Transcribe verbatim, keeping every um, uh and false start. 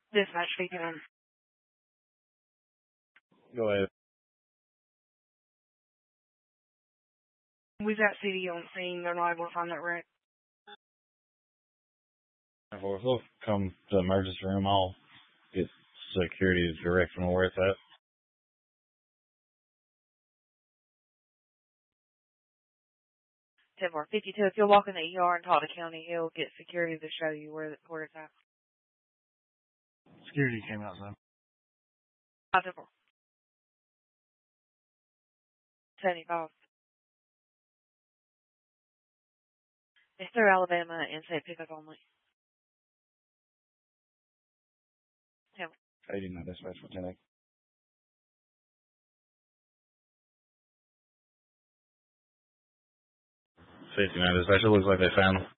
Dispatch speaking on. Go ahead. We've got C D on scene. They're not able to find that wreck. If we'll come to the emergency room, I'll get security to direct them where it's at. ten four fifty-two. If you'll walk in the E R and talk to County, he'll get security to show you where, where it's at. Security came out, son. five ten four. seventy-five. It's through Alabama and say pickup only. ten. eighty-nine dispatch for ten eight. fifty-nine dispatch. It looks like they found them.